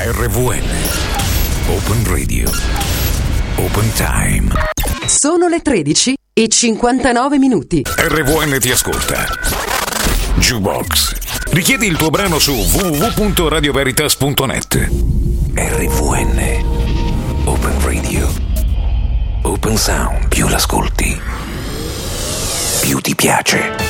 RVN Open Radio Open Time. Sono le 13:59. RVN ti ascolta. Jukebox. Richiedi il tuo brano su www.radioveritas.net. RVN Open Radio Open Sound. Più l'ascolti, più ti piace.